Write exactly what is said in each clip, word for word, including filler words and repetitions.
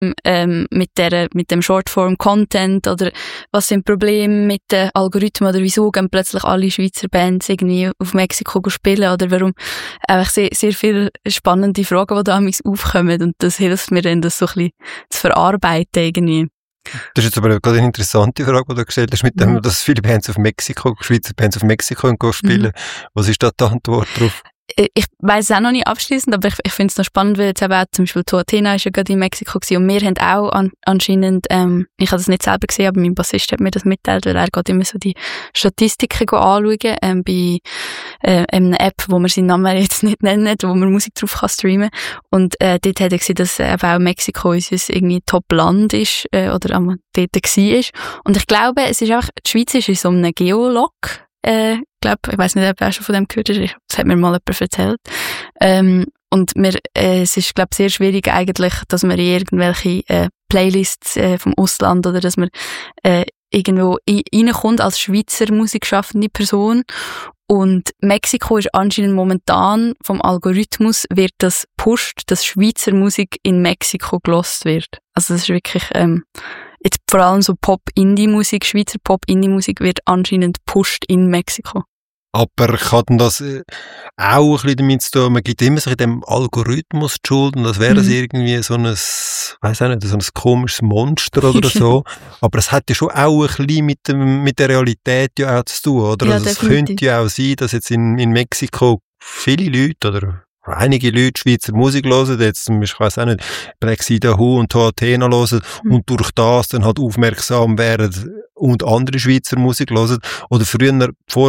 ähm, mit, der, mit dem Shortform-Content oder was sind Probleme mit den Algorithmen oder wieso gehen plötzlich alle Schweizer Bands irgendwie auf Mexiko spielen oder warum einfach sehr, sehr viele spannende Fragen, die da an mich aufkommen und das hilft mir dann, das so ein bisschen zu verarbeiten irgendwie. Das ist jetzt aber gerade eine interessante Frage, die du gestellt hast, mit dem, mhm. dass viele Bands auf Mexiko, Schweizer Bands auf Mexiko spielen. Mhm. Was ist da die Antwort drauf? Ich weiss es auch noch nicht abschliessend, aber ich, ich finde es noch spannend, weil jetzt eben auch zum Beispiel Tuatena ist ja gerade in Mexiko gewesen und wir haben auch an, anscheinend, ähm, ich habe das nicht selber gesehen, aber mein Bassist hat mir das mitteilt, weil er geht immer so die Statistiken anschauen, ähm, bei äh, einer App, wo man seinen Namen jetzt nicht nennen, wo man Musik drauf kann streamen. Und äh, dort hat er gesehen, dass eben auch Mexiko unser irgendwie Top-Land ist, äh, oder einmal dort war. Und ich glaube, es ist einfach, die Schweiz ist in so einem Geolog, äh, glaub, ich weiss nicht, ob du auch schon von dem gehört hast, das hat mir mal jemand erzählt. Ähm, und mir, äh, es ist, glaub, sehr schwierig eigentlich, dass man in irgendwelche äh, Playlists äh, vom Ausland oder dass man äh, irgendwo i- reinkommt als Schweizer musikschaffende Person. Und Mexiko ist anscheinend momentan vom Algorithmus wird das pusht, dass Schweizer Musik in Mexiko gelost wird. Also das ist wirklich ähm, jetzt vor allem so Pop-Indie-Musik, Schweizer Pop-Indie-Musik wird anscheinend pusht in Mexiko. Aber kann denn das auch ein bisschen damit zu tun, man gibt immer so in dem Algorithmus die Schuld und das wäre es mhm. irgendwie so ein, weiss auch nicht, so ein komisches Monster oder so. Aber es hat ja schon auch ein bisschen mit, dem, mit der Realität ja auch zu tun, oder? Ja, also es könnte ja auch sein, dass jetzt in, in Mexiko viele Leute oder einige Leute Schweizer Musik hören, jetzt zum Beispiel, ich weiss auch nicht, Black Sida Who und Tuatena hören mhm. und durch das dann halt aufmerksam werden und andere Schweizer Musik hören. Oder früher, vor,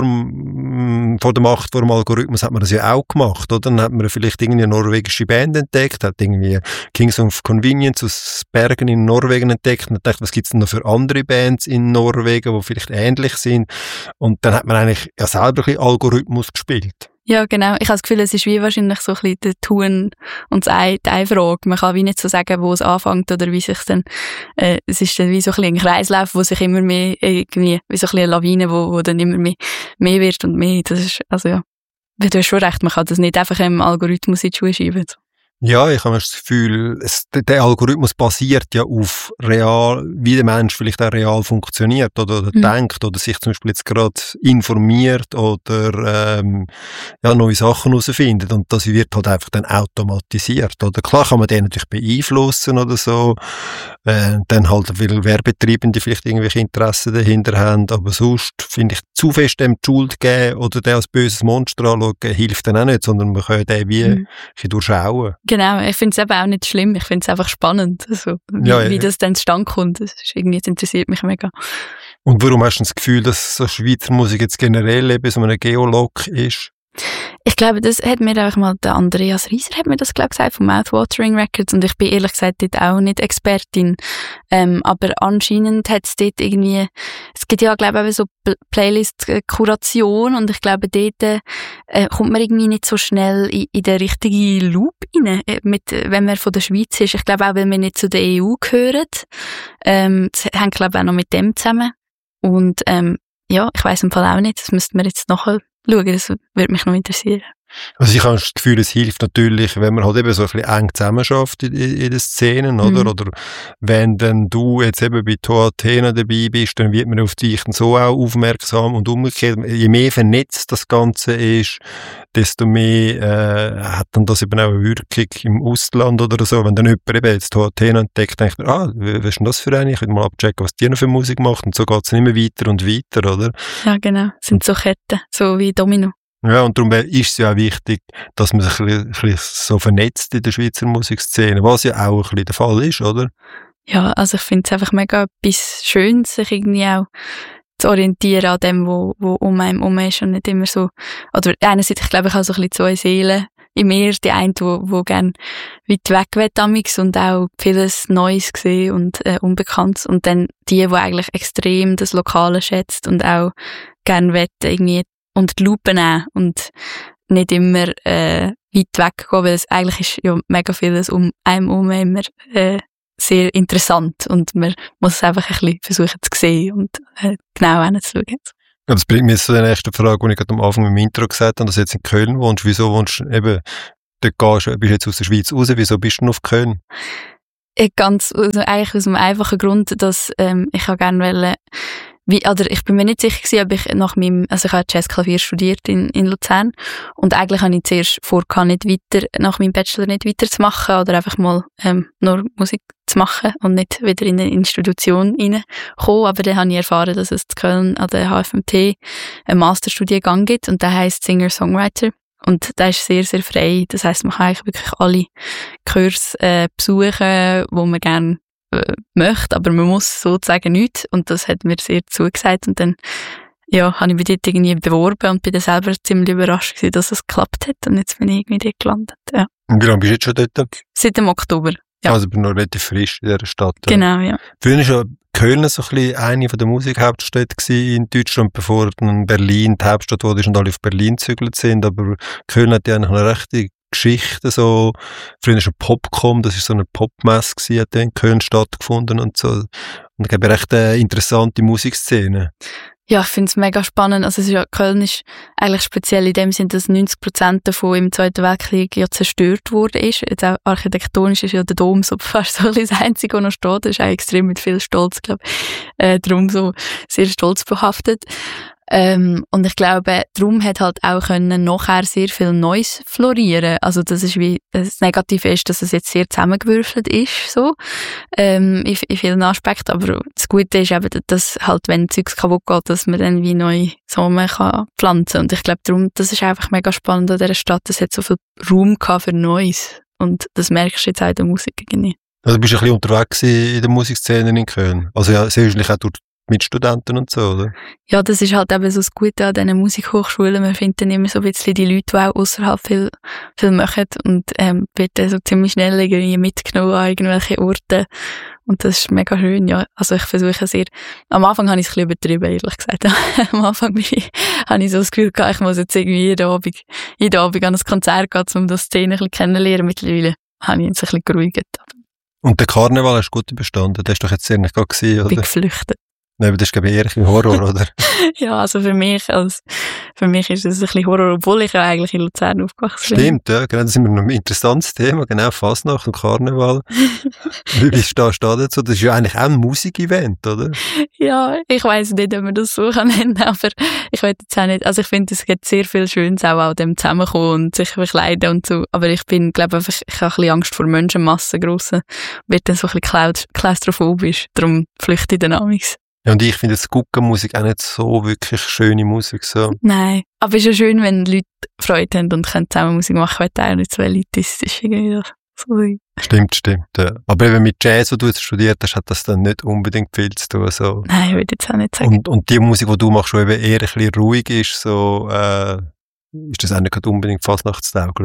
dem, vor der Macht, vor dem Algorithmus, hat man das ja auch gemacht, oder? Dann hat man vielleicht irgendwie eine norwegische Band entdeckt, hat irgendwie Kings of Convenience aus Bergen in Norwegen entdeckt und dachte, was gibt's denn noch für andere Bands in Norwegen, die vielleicht ähnlich sind? Und dann hat man eigentlich ja selber ein bisschen Algorithmus gespielt. Ja, genau. Ich habe das Gefühl, es ist wie wahrscheinlich so ein bisschen der Tun und das Ei, die Ei-Frage. Man kann wie nicht so sagen, wo es anfängt oder wie sich dann, äh, es ist dann wie so ein bisschen ein Kreislauf, wo sich immer mehr, irgendwie, wie so ein bisschen eine Lawine, wo, wo dann immer mehr, mehr wird und mehr. Das ist, also ja. Du hast schon recht, man kann das nicht einfach im Algorithmus in die Schuhe schieben. Ja, ich habe das Gefühl, es, der Algorithmus basiert ja auf real, wie der Mensch vielleicht auch real funktioniert oder, oder mhm. denkt oder sich zum Beispiel jetzt gerade informiert oder ähm, ja, neue Sachen herausfindet und das wird halt einfach dann automatisiert. Oder klar kann man den natürlich beeinflussen oder so, äh, dann halt weil Werbetreibende vielleicht irgendwelche Interessen dahinter haben, aber sonst finde ich, zu fest dem die Schuld geben oder den als böses Monster anschauen, hilft dann auch nicht, sondern man kann den wie mhm. ein durchschauen. Genau, ich finde es eben auch nicht schlimm, ich finde es einfach spannend, also, wie, ja, ja. wie das dann zustande kommt. Das ist irgendwie, das interessiert mich mega. Und warum hast du das Gefühl, dass so Schweizer Musik jetzt generell eben so ein Geolog ist? Ich glaube, das hat mir einfach mal der Andreas Rieser hat mir das glaube gesagt von Mouthwatering Records und ich bin ehrlich gesagt dort auch nicht Expertin, ähm, aber anscheinend hat es dort irgendwie, es gibt ja glaube ich so Playlist-Kuration und ich glaube dort äh, kommt man irgendwie nicht so schnell in, in den richtigen Loop rein, mit, wenn man von der Schweiz ist. Ich glaube auch, weil wir nicht zu der E U gehören, ähm, das hängt glaube ich auch noch mit dem zusammen und ähm, ja, ich weiss im Fall auch nicht, das müssten wir jetzt nachher schauen, das würde mich noch interessieren. Also ich habe das Gefühl, es hilft natürlich, wenn man halt eben so ein bisschen eng zusammenarbeitet in, in, in den Szenen, oder? Mhm. Oder wenn dann du jetzt eben bei Tuatena dabei bist, dann wird man auf dich dann so auch aufmerksam und umgekehrt. Je mehr vernetzt das Ganze ist, desto mehr äh, hat dann das eben auch eine Wirkung im Ausland oder so. Wenn dann jemand eben jetzt Tuatena entdeckt, denkt man, ah, was ist denn das für eine? Ich will mal abchecken, was die noch für Musik macht. Und so geht es immer weiter und weiter, oder? Ja, genau. Das sind so Ketten, so wie Domino. Ja, und darum ist es ja auch wichtig, dass man sich ein bisschen, ein bisschen so vernetzt in der Schweizer Musikszene, was ja auch ein bisschen der Fall ist, oder? Ja, also ich finde es einfach mega etwas Schönes, sich irgendwie auch zu orientieren an dem, wo, wo um einem herum ist und nicht immer so, oder einerseits, ich glaube, ich habe so ein bisschen zwei Seelen in mir, die eine, wo, wo gerne weit weg will damals und auch vieles Neues sehen und äh, Unbekanntes und dann die, die eigentlich extrem das Lokale schätzt und auch gerne will irgendwie und die Lupe nehmen und nicht immer äh, weit weggehen, weil es eigentlich ist ja mega vieles um einem herum immer äh, sehr interessant und man muss es einfach ein bisschen versuchen zu sehen und äh, genau hinzuschauen. Ja, das bringt mich zu der nächsten Frage, die ich gerade am Anfang im Intro gesagt habe, dass du jetzt in Köln wohnst. Wieso wohnst du eben, dort gehst du, bist jetzt aus der Schweiz raus, wieso bist du noch auf Köln? Ganz, also eigentlich aus dem einfachen Grund, dass ähm, ich auch gerne wollte, wie, oder ich bin mir nicht sicher gewesen, ob ich nach meinem, also ich habe Jazzklavier studiert in, in Luzern und eigentlich habe ich zuerst vor, nicht weiter, nach meinem Bachelor nicht weiterzumachen oder einfach mal ähm, nur Musik zu machen und nicht wieder in eine Institution reinkommen, aber dann habe ich erfahren, dass es in Köln an der H F M T einen Masterstudiengang gibt und der heisst Singer-Songwriter. Und der ist sehr, sehr frei. Das heisst, man kann eigentlich wirklich alle Kurse äh, besuchen, wo man gerne äh, möchte, aber man muss sozusagen nichts. Und das hat mir sehr zugesagt. Und dann ja, habe ich mich dort irgendwie beworben und bin dann selber ziemlich überrascht gewesen, dass es geklappt hat. Und jetzt bin ich irgendwie dort gelandet. Ja. Und wie lange bist du jetzt schon dort? Seit dem Oktober. Ja. Also bin noch relativ frisch in dieser Stadt. Genau, ja. Früher war ja Köln so ein bisschen eine von der Musikhauptstädte in Deutschland, bevor dann Berlin die Hauptstadt wurde und alle auf Berlin gezügelt sind. Aber Köln hat ja eigentlich eine rechte Geschichte. So. Früher war schon Popcom, das war so eine Popmesse, die hat in Köln stattgefunden und so. Und ich glaube, eine recht äh, interessante Musikszene. Ja, ich finde es mega spannend. Also es ist ja, Köln ist eigentlich speziell in dem Sinn, dass neunzig Prozent davon im Zweiten Weltkrieg ja zerstört wurde. Jetzt auch architektonisch ist ja der Dom so fast so das Einzige, was noch steht. Das ist auch extrem mit viel Stolz, glaube ich. Äh, darum so sehr stolz behaftet. Ähm, und ich glaube, darum hat halt auch können nachher sehr viel Neues florieren. Also das ist wie, das Negative ist, dass es jetzt sehr zusammengewürfelt ist, so, ähm, in, in vielen Aspekten. Aber das Gute ist eben, dass halt, wenn Zeugs kaputt geht, dass man dann wie neu Samen kann pflanzen. Und ich glaube, darum, das ist einfach mega spannend an dieser Stadt. Es hat so viel Raum gehabt für Neues. Und das merkst du jetzt auch in der Musik irgendwie. Also bist du ein bisschen unterwegs in der Musikszene in Köln? Also ja, sehr wahrscheinlich auch durch Mitstudenten und so, oder? Ja, das ist halt eben so das Gute an diesen Musikhochschulen. Man findet dann immer so ein bisschen die Leute, die auch ausserhalb viel, viel machen und ähm, wird dann so ziemlich schnell irgendwie mitgenommen an irgendwelche Orte. Und das ist mega schön, ja. Also ich versuche sehr, am Anfang habe ich es ein bisschen übertrieben, ehrlich gesagt. Am Anfang bin ich, habe ich so das Gefühl gehabt, ich muss jetzt irgendwie jeden Abend, jeden Abend an ein Konzert gehen, um das Szene ein bisschen kennenzulernen. Mittlerweile habe ich jetzt ein bisschen geruhigt. Und der Karneval hast du gut überstanden? Das hast du doch jetzt sehr nicht gesehen, oder? Ich bin geflüchtet. Nein, aber das ist, glaube ich, eher ein Horror, oder? Ja, also für mich, als, für mich ist es ein bisschen Horror, obwohl ich ja eigentlich in Luzern aufgewachsen bin. Stimmt, ja, genau, das ist immer noch ein interessantes Thema, genau, Fasnacht und Karneval. Wie stehst du da dazu? Das ist ja eigentlich auch ein Musikevent, oder? Ja, ich weiss nicht, ob man das so kann nennen, aber ich will jetzt auch nicht, also ich finde, es gibt sehr viel Schönes auch an dem Zusammenkommen und sich verkleiden und so, aber ich bin, glaube ich, ich habe ein bisschen Angst vor Menschenmassen, grossen, wird dann so ein bisschen klaustrophobisch, darum flüchte ich dann amigs. Ja, und ich finde jetzt Guckenmusik auch nicht so wirklich schöne Musik, so. Nein, aber es ist ja schön, wenn Leute Freude haben und können zusammen Musik machen, weil auch nicht so elitistisch irgendwie so. Stimmt, stimmt, ja. Aber eben mit Jazz, wo du jetzt studiert hast, hat das dann nicht unbedingt viel zu tun, so. Nein, ich würde jetzt auch nicht sagen. Und, und die Musik, die du machst, die eben eher ein bisschen ruhig ist, so, äh, ist das auch nicht unbedingt fasnachtstauglich?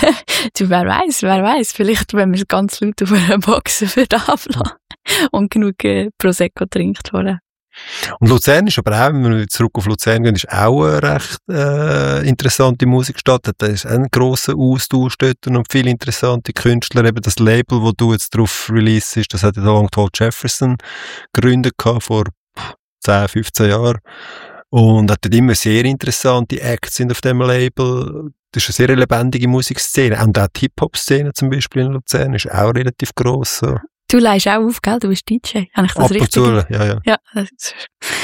Du, wer weiß, wer weiß, vielleicht, wenn wir ganz laut auf einer Box für ablassen und genug äh, Prosecco trinkt vorher. Und Luzern ist aber auch, wenn wir zurück auf Luzern gehen, ist auch eine recht äh, interessante Musikstadt. Da ist ein grosser Austausch dort und viele interessante Künstler. Eben das Label, wo du jetzt drauf releasest, das hat ja Long Tall Jefferson gegründet vor zehn, fünfzehn Jahren. Und hat dort immer sehr interessante Acts sind auf dem Label. Das ist eine sehr lebendige Musikszene. Und auch die Hip-Hop-Szene zum Beispiel in Luzern ist auch relativ gross. So. Du leihst auch auf, gell? Du bist D J. Habe ich das Ab richtig? und zu, ja, ja. Ja, das ist,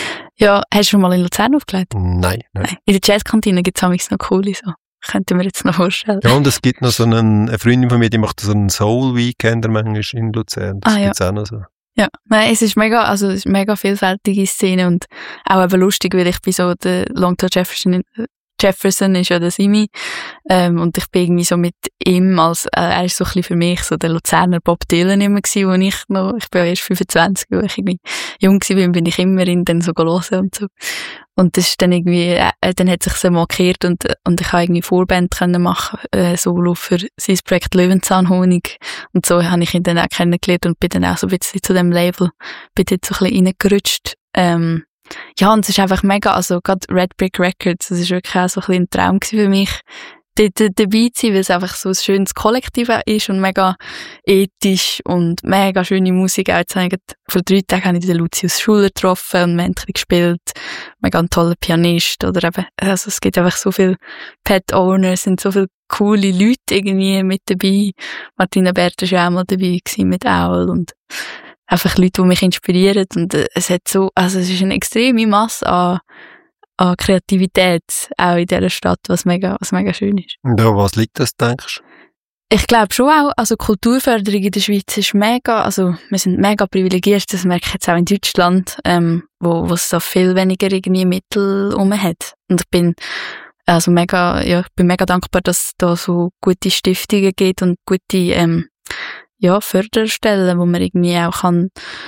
ja, hast du schon mal in Luzern aufgelegt? Nein, nein. In der Jazzkantine gibt es noch coole so. Könnte mir jetzt noch vorstellen. Ja, und es gibt noch so einen, eine Freundin von mir, die macht so einen Soul-Weekend manchmal in Luzern. Das ah, ja. gibt's auch noch so. Ja, nein, es ist mega, also es ist eine mega vielfältige Szene und auch eben lustig, weil ich bin so der Long Tall Jefferson, Jefferson ist ja der Simi, ähm, und ich bin irgendwie so mit ihm als, äh, er ist so ein bisschen für mich so der Luzerner Bob Dylan immer gewesen, wo ich noch, ich bin ja erst fünfundzwanzig, wo ich irgendwie jung gewesen bin, bin ich immer in den so hören und so. Und das ist dann irgendwie, äh, dann hat sich so markiert und, und ich habe irgendwie Vorband können machen, äh, solo für sein Projekt Löwenzahnhonig. Und so habe ich ihn dann auch kennengelernt und bin dann auch so ein bisschen zu dem Label, bin jetzt so ein bisschen reingerutscht. Ähm, ja, und es ist einfach mega, also gerade Red Brick Records, das ist wirklich auch so ein bisschen ein Traum gewesen für mich, dort dabei zu sein, weil es einfach so ein schönes Kollektiv ist und mega ethisch und mega schöne Musik. Auch jetzt habe ich vor drei Tagen habe ich den Lucius Schuler getroffen und wir haben gespielt. Mega ein toller Pianist. Oder eben, also es gibt einfach so viele Pet-Owners, sind so viele coole Leute irgendwie mit dabei. Martina Bertha war auch mal dabei gewesen mit Owl und einfach Leute, die mich inspirieren. Und es hat so, also es ist eine extreme Masse an an Kreativität, auch in dieser Stadt, was mega, was mega schön ist. Ja, was liegt das, denkst du? Ich glaube schon auch, also Kulturförderung in der Schweiz ist mega, also wir sind mega privilegiert, das merke ich jetzt auch in Deutschland, ähm, wo, wo es so viel weniger irgendwie Mittel rum hat. Und ich bin, also mega, ja, ich bin mega dankbar, dass es da so gute Stiftungen gibt und gute, ähm, ja, Förderstellen, wo man irgendwie auch kann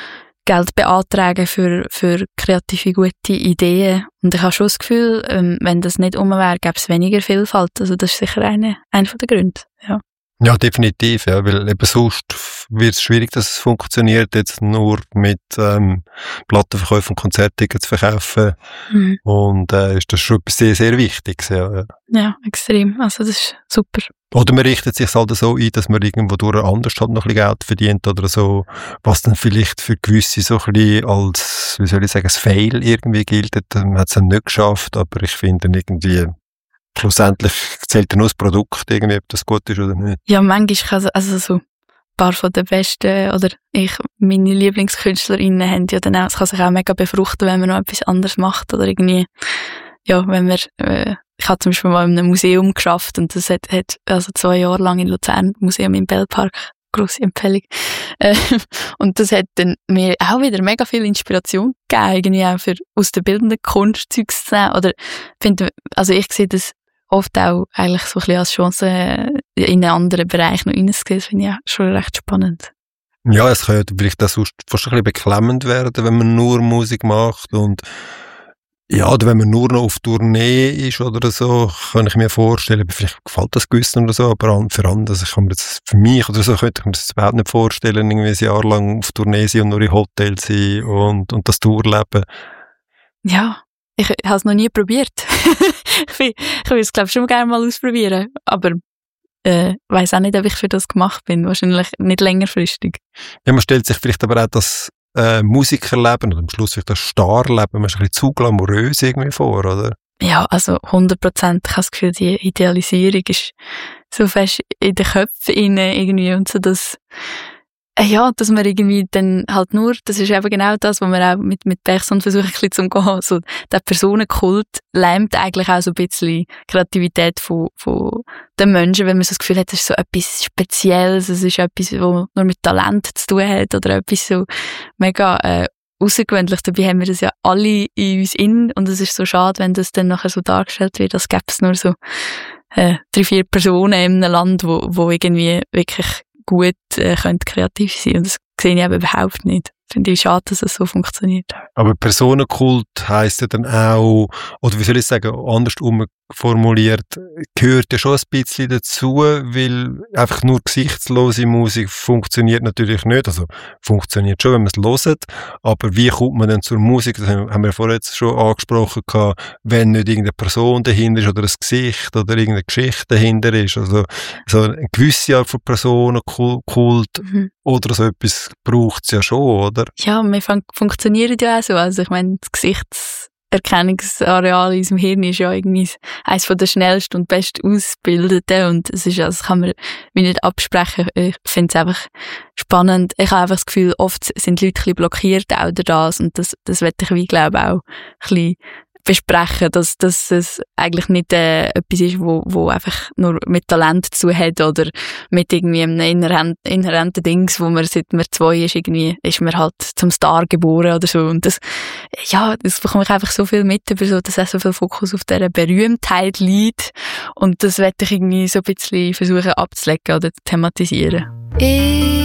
Geld beantragen für, für kreative, gute Ideen. Und ich habe schon das Gefühl, ähm, wenn das nicht rum wäre, gäbe es weniger Vielfalt. Also das ist sicher eine, einer der Gründe, ja. Ja, definitiv, ja, weil eben sonst wird es schwierig, dass es funktioniert, jetzt nur mit ähm, Plattenverkäufen und Konzerttickets zu verkaufen. Mhm. Und äh, ist das schon etwas sehr, sehr Wichtiges. Ja, ja. Ja, extrem. Also das ist super. Oder man richtet sich halt so ein, dass man irgendwo durch anders halt noch ein bisschen Geld verdient oder so, was dann vielleicht für gewisse so ein bisschen als, wie soll ich sagen, als Fail irgendwie gilt. Man hat es dann nicht geschafft, aber ich finde irgendwie, schlussendlich zählt ja nur das Produkt irgendwie, ob das gut ist oder nicht. Ja, manchmal kann also so ein paar von den besten, oder ich, meine Lieblingskünstlerinnen haben ja dann auch, es kann sich auch mega befruchten, wenn man noch etwas anderes macht oder irgendwie, ja, wenn man, äh, ich habe zum Beispiel mal in einem Museum geschafft und das hat, hat also zwei Jahre lang in Luzern, Museum im Bellpark, grosse Empfehlung. Äh, und das hat dann mir auch wieder mega viel Inspiration gegeben, irgendwie auch für, aus der bildenden Kunst Zeugs zu nehmen. Oder, finde, also ich sehe das oft auch eigentlich so ein bisschen als Chance, in einen anderen Bereich noch reinzugehen. Das finde ich auch schon recht spannend. Ja, es könnte vielleicht auch sonst fast ein bisschen beklemmend werden, wenn man nur Musik macht und ja, oder wenn man nur noch auf Tournee ist oder so, kann ich mir vorstellen, vielleicht gefällt das gewissen oder so, aber für andere, also ich kann mir das, für mich oder so, könnte ich mir das überhaupt nicht vorstellen, irgendwie ein Jahr lang auf Tournee sein und nur in Hotels sein und, und das Tourleben. Ja, ich habe es noch nie probiert. ich will, ich will es, glaube ich, schon gerne mal ausprobieren, aber äh, weiss auch nicht, ob ich für das gemacht bin, wahrscheinlich nicht längerfristig. Ja, man stellt sich vielleicht aber auch das Äh, Musikerleben oder am Schluss vielleicht das Starleben, man ist ein bisschen zu glamourös irgendwie vor, oder? Ja, also hundert Prozent. Ich habe das Gefühl, die Idealisierung ist so fest in den Köpfen innen irgendwie und so, dass äh, ja, dass man irgendwie dann halt nur, das ist eben genau das, was wir auch mit, mit Bergson versuchen, ein bisschen zu umgehen. So, der Personenkult lähmt eigentlich auch so ein bisschen Kreativität von, von den Menschen, wenn man so das Gefühl hat, es ist so etwas Spezielles, es ist etwas, was nur mit Talent zu tun hat oder etwas so mega äh, außergewöhnlich. Dabei haben wir das ja alle in uns in und es ist so schade, wenn das dann nachher so dargestellt wird, als gäbe es nur so äh, drei, vier Personen in einem Land, wo, wo irgendwie wirklich gut äh, könnte kreativ sein. Und das sehe ich eben überhaupt nicht. Finde ich schade, dass es so funktioniert. Aber Personenkult heisst ja dann auch, oder wie soll ich sagen, andersrum formuliert, gehört ja schon ein bisschen dazu, weil einfach nur gesichtslose Musik funktioniert natürlich nicht. Also funktioniert schon, wenn man es hört, aber wie kommt man denn zur Musik? Das haben wir vorher jetzt schon angesprochen, wenn nicht irgendeine Person dahinter ist oder ein Gesicht oder irgendeine Geschichte dahinter ist. Also so eine gewisse Art von Personenkult mhm. oder so etwas braucht es ja schon, oder? Ja, wir fun- funktionieren ja auch so. Also ich meine, das Gesichtserkennungsareal in unserem Hirn ist ja irgendwie eines von der schnellsten und best ausgebildeten und es ist, also das kann man wie nicht absprechen. Ich finde es einfach spannend. Ich habe einfach das Gefühl, oft sind Leute ein bisschen blockiert auch durch das und das, das werde ich wie, glaube ich, auch ein bisschen besprechen, dass, dass es eigentlich nicht äh, etwas ist, wo, wo einfach nur mit Talent zu tun hat oder mit irgendwie einem inhärent, inhärenten Dings, wo man seit man zwei ist, irgendwie ist man halt zum Star geboren oder so und das, ja, das bekomme ich einfach so viel mit über so, dass auch so viel Fokus auf dieser Berühmtheit liegt und das werde ich irgendwie so ein bisschen versuchen abzulegen oder zu thematisieren. Ich